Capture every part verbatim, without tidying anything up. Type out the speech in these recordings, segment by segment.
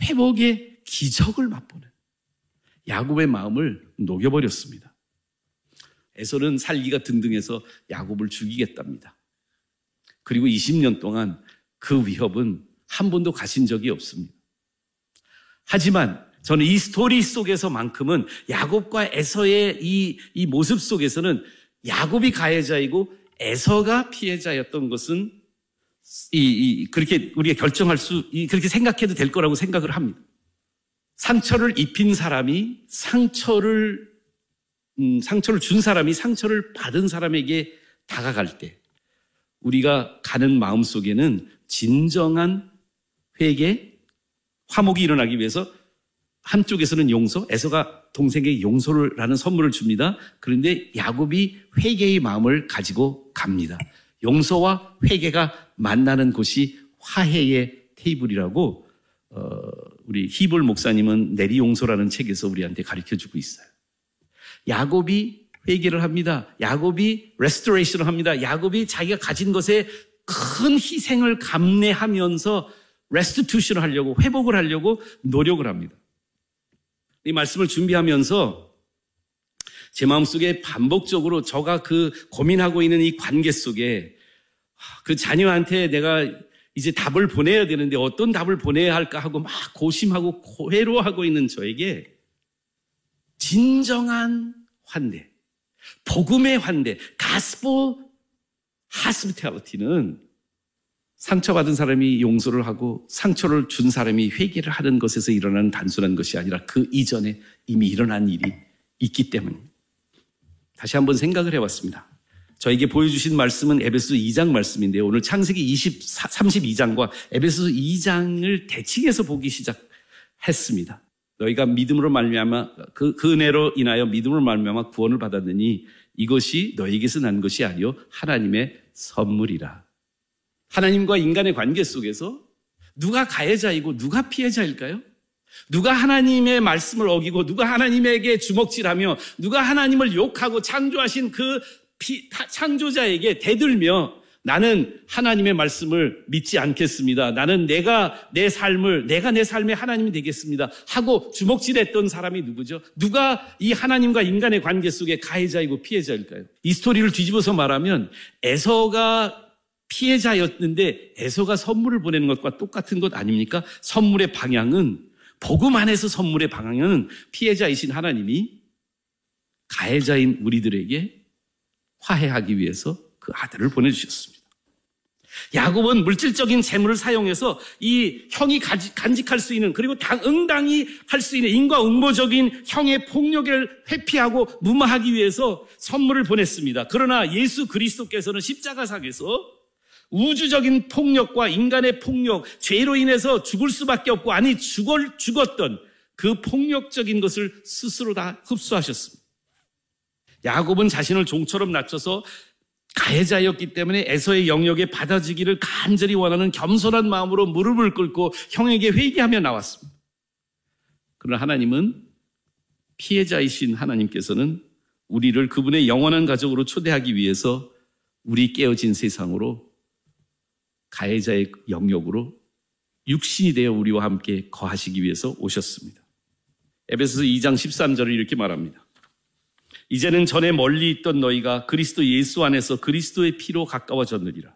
회복의 기적을 맛보는 야곱의 마음을 녹여버렸습니다. 에서는 살기가 등등해서 야곱을 죽이겠답니다. 그리고 이십 년 동안 그 위협은 한 번도 가신 적이 없습니다. 하지만 저는 이 스토리 속에서만큼은 야곱과 에서의 이, 이 모습 속에서는 야곱이 가해자이고 에서가 피해자였던 것은 이, 이, 그렇게 우리가 결정할 수, 이, 그렇게 생각해도 될 거라고 생각을 합니다. 상처를 입힌 사람이 상처를, 음, 상처를 준 사람이 상처를 받은 사람에게 다가갈 때 우리가 가는 마음 속에는 진정한 회개, 화목이 일어나기 위해서 한쪽에서는 용서, 에서가 동생에게 용서를 라는 선물을 줍니다. 그런데 야곱이 회개의 마음을 가지고 갑니다. 용서와 회개가 만나는 곳이 화해의 테이블이라고 어, 우리 히볼 목사님은 내리 용서라는 책에서 우리한테 가르쳐주고 있어요. 야곱이 회개를 합니다. 야곱이 레스토레이션을 합니다. 야곱이 자기가 가진 것에 큰 희생을 감내하면서 레스티튜션을 하려고, 회복을 하려고 노력을 합니다. 이 말씀을 준비하면서 제 마음속에 반복적으로 저가 그 고민하고 있는 이 관계 속에 그 자녀한테 내가 이제 답을 보내야 되는데 어떤 답을 보내야 할까 하고 막 고심하고 회로하고 있는 저에게 진정한 환대, 복음의 환대, 가스포 하스피탈리티는 상처받은 사람이 용서를 하고 상처를 준 사람이 회개를 하는 것에서 일어나는 단순한 것이 아니라 그 이전에 이미 일어난 일이 있기 때문입니다. 다시 한번 생각을 해봤습니다. 저에게 보여주신 말씀은 에베소서 이 장 말씀인데요. 오늘 창세기 이십사, 삼십이 장과 에베소서 이 장을 대칭해서 보기 시작했습니다. 너희가 믿음으로 말미암아 그, 그 은혜로 인하여 믿음으로 말미암아 구원을 받았느니 이것이 너희에게서 난 것이 아니요 하나님의 선물이라. 하나님과 인간의 관계 속에서 누가 가해자이고 누가 피해자일까요? 누가 하나님의 말씀을 어기고 누가 하나님에게 주먹질하며 누가 하나님을 욕하고 창조하신 그 피, 창조자에게 대들며 나는 하나님의 말씀을 믿지 않겠습니다. 나는 내가 내 삶을 내가 내 삶의 하나님이 되겠습니다 하고 주먹질했던 사람이 누구죠? 누가 이 하나님과 인간의 관계 속에 가해자이고 피해자일까요? 이 스토리를 뒤집어서 말하면 에서가 피해자였는데 에서가 선물을 보내는 것과 똑같은 것 아닙니까? 선물의 방향은 복음 안에서 선물의 방향은 피해자이신 하나님이 가해자인 우리들에게 화해하기 위해서 그 아들을 보내주셨습니다. 야곱은 물질적인 재물을 사용해서 이 형이 간직할 수 있는 그리고 응당히 할 수 있는 인과응보적인 형의 폭력을 회피하고 무마하기 위해서 선물을 보냈습니다. 그러나 예수 그리스도께서는 십자가상에서 우주적인 폭력과 인간의 폭력, 죄로 인해서 죽을 수밖에 없고 아니 죽을, 죽었던 그 폭력적인 것을 스스로 다 흡수하셨습니다. 야곱은 자신을 종처럼 낮춰서 가해자였기 때문에 에서의 영역에 받아지기를 간절히 원하는 겸손한 마음으로 무릎을 꿇고 형에게 회개하며 나왔습니다. 그러나 하나님은 피해자이신 하나님께서는 우리를 그분의 영원한 가족으로 초대하기 위해서 우리 깨어진 세상으로 가해자의 영역으로 육신이 되어 우리와 함께 거하시기 위해서 오셨습니다. 에베소서 이 장 십삼 절을 이렇게 말합니다. 이제는 전에 멀리 있던 너희가 그리스도 예수 안에서 그리스도의 피로 가까워졌느니라.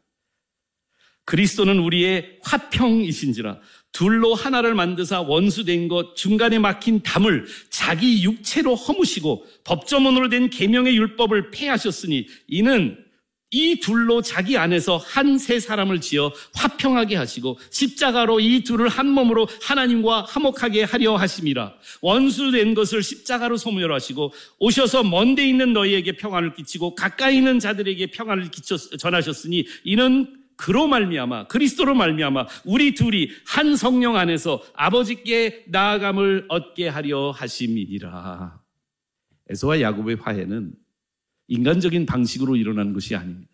그리스도는 우리의 화평이신지라 둘로 하나를 만드사 원수된 것 중간에 막힌 담을 자기 육체로 허무시고 법조문으로 된 계명의 율법을 폐하셨으니 이는 이 둘로 자기 안에서 한 세 사람을 지어 화평하게 하시고 십자가로 이 둘을 한 몸으로 하나님과 화목하게 하려 하심이라. 원수된 것을 십자가로 소멸하시고 오셔서 먼데 있는 너희에게 평안을 끼치고 가까이 있는 자들에게 평안을 끼쳐 전하셨으니 이는 그로 말미암아 그리스도로 말미암아 우리 둘이 한 성령 안에서 아버지께 나아감을 얻게 하려 하심이니라. 에서와 야곱의 화해는 인간적인 방식으로 일어난 것이 아닙니다.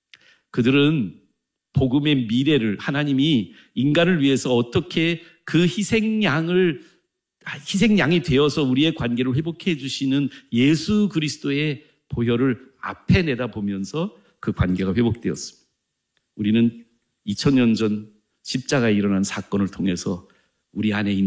그들은 복음의 미래를 하나님이 인간을 위해서 어떻게 그 희생양을 희생양이 되어서 우리의 관계를 회복해 주시는 예수 그리스도의 보혈을 앞에 내다보면서 그 관계가 회복되었습니다. 우리는 이천 년 전 십자가에 일어난 사건을 통해서 우리 안에 있는